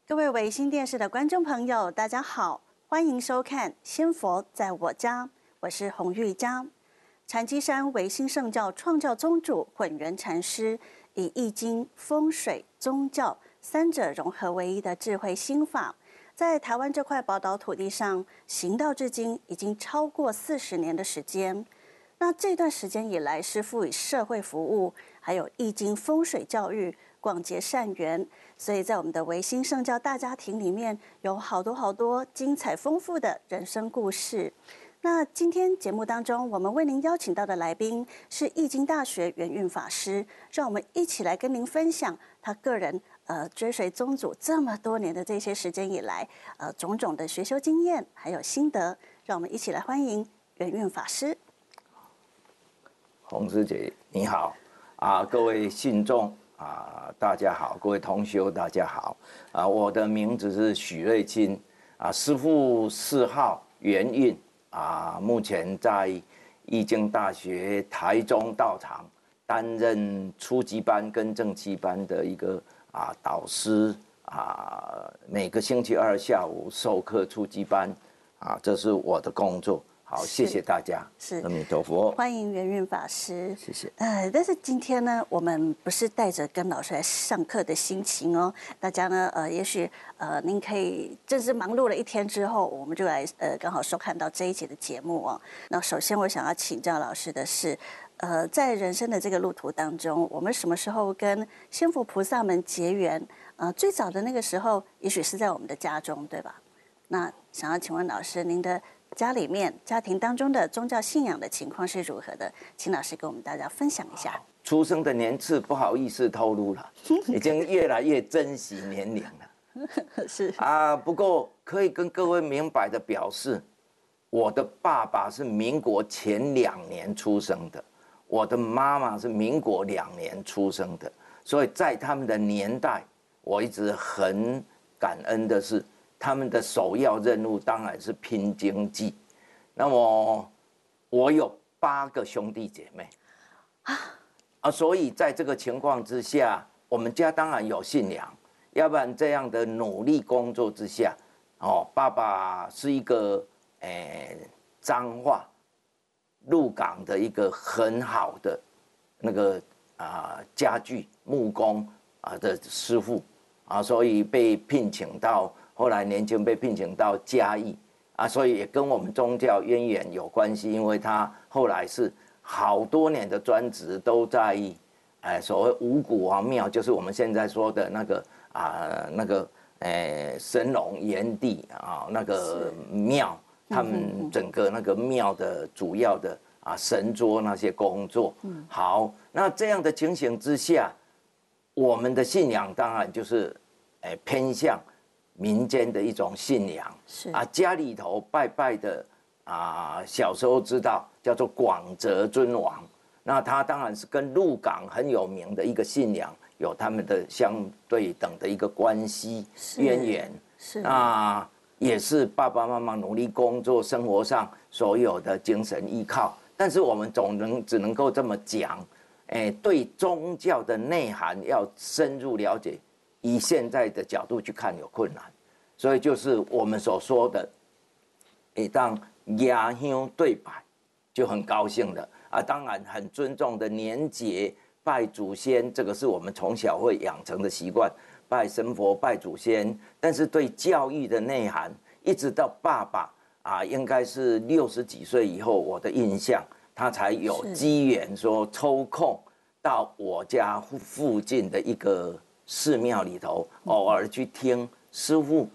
各位维新电视的观众朋友，大家好，欢迎收看《仙佛在我家》，我是洪玉佳。禅机山维新圣教创教宗主混元禅师，以易经、风水、宗教三者融合为一的智慧心法，在台湾这块宝岛土地上行道至今，已经超过40年的时间。那这段时间以来，师父以社会服务，还有易经风水教育，广结善缘，所以在我们的维新圣教大家庭里面，有好多精彩丰富的人生故事。那今天节目当中，我们为您邀请到的来宾是易经大学圆运法师，让我们一起来跟您分享他个人追随宗祖这么多年的这些时间以来，种种的学修经验还有心得，让我们一起来欢迎圆运法师。 洪师姐你好各位信众大家好，各位同修大家好我的名字是许瑞清师父谥号圆运目前在易经大学台中道场担任初级班跟正期班的一个导师每个星期二下午授课初级班这是我的工作。好，谢谢大家。 是， 阿弥陀佛。 欢迎圆运法师。 谢谢。 但是今天呢，我们不是带着跟老师来上课的心情哦。大家呢，也许您可以正式忙碌了一天之后，我们就来刚好收看到这一节的节目哦。那首先我想要请教老师的是，在人生的这个路途当中，我们什么时候跟仙佛菩萨们结缘？最早的那个时候，也许是在我们的家中，对吧？那想要请问老师，您的家里面、家庭当中的宗教信仰的情况是如何的？请老师跟我们大家分享一下。 出生的年次不好意思透露了，已经越来越珍惜年龄了。 是不过可以跟各位明白的表示，我的爸爸是民国前2年出生的，我的妈妈是民国2年出生的，所以在他们的年代，我一直很感恩的是，他们的首要任务当然是拼经济。那么我有8个兄弟姐妹所以在这个情况之下，我们家当然有信仰，要不然这样的努力工作之下，爸爸是一个彰化鹿港的一个很好的那个家具木工的师傅所以被聘请到。后来年轻被聘请到嘉义所以也跟我们宗教渊源有关系，因为他后来是好多年的专职都在所谓五谷王庙，就是我们现在说的那个神农炎帝那个庙，他们整个那个庙的主要的神桌那些工作。好，那这样的情形之下，我们的信仰当然就是偏向民间的一种信仰。 是家里头拜拜的小时候知道叫做广泽尊王，那他当然是跟鹿港很有名的一个信仰有他们的相对等的一个关系渊源。 是也是爸爸妈妈努力工作生活上所有的精神依靠。但是我们只能够这么讲，对宗教的内涵要深入了解，以现在的角度去看有困难，所以就是我们所说的，当压香对拜就很高兴了当然很尊重的年节拜祖先，这个是我们从小会养成的习惯，拜神佛拜祖先。但是对教育的内涵，一直到爸爸应该是60几岁以后，我的印象他才有机缘说抽空到我家附近的一个寺庙里头，偶尔去听师父